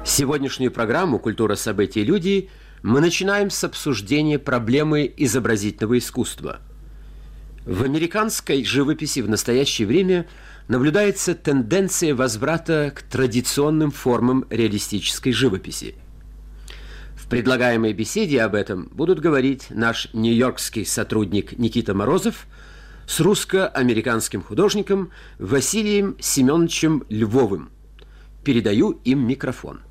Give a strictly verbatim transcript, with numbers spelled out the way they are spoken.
Сегодняшнюю программу «Культура, события, люди» мы начинаем с обсуждения проблемы изобразительного искусства. В американской живописи в настоящее время наблюдается тенденция возврата к традиционным формам реалистической живописи. В предлагаемой беседе об этом будут говорить наш нью-йоркский сотрудник Никита Морозов с русско-американским художником Василием Семеновичем Львовым. Передаю им микрофон.